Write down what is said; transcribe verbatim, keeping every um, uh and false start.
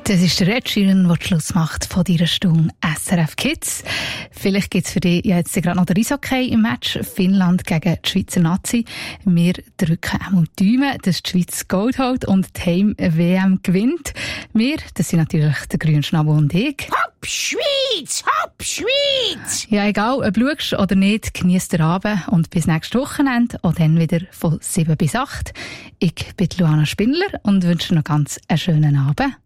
Das ist der Ed Sheeran, der Schluss macht von dieser Stunde S R F Kids. Vielleicht gibt es für dich ja jetzt gerade noch den Eishockey im Match Finnland gegen die Schweizer Nazi. Wir drücken auch die Daumen, dass die Schweiz Gold holt und die Heim-W M gewinnt. Wir, das sind natürlich der Grünschnabel und ich. Hopp Schweiz! Hopp Schweiz! Ja, egal, ob du schaust oder nicht, genießt den Abend und bis nächstes Wochenende und dann wieder von sieben bis acht. Ich bin Luana Spindler und wünsche noch ganz einen schönen Abend.